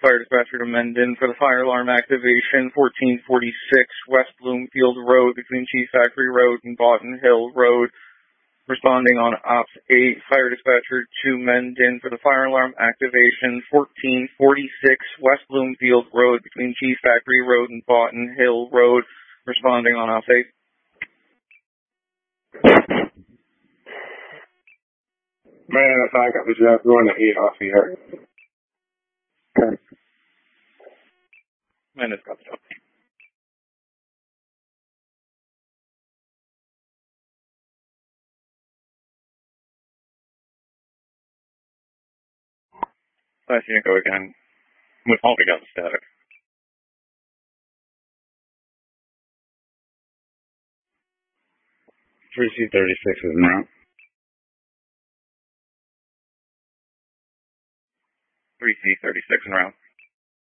Fire dispatcher to Mendon for the fire alarm activation, 1446 West Bloomfield Road between Chief Factory Road and Boughton Hill Road. Responding on Ops 8, fire dispatcher to Mendon for the fire alarm activation, 1446 West Bloomfield Road between Chief Factory Road and Boughton Hill Road. Responding on Ops 8. Man, I got the job going to 8 off here. Okay. Man, it's got the job. Last unit go again. We've already got the static. 3C36 is en route. 3C36 en route.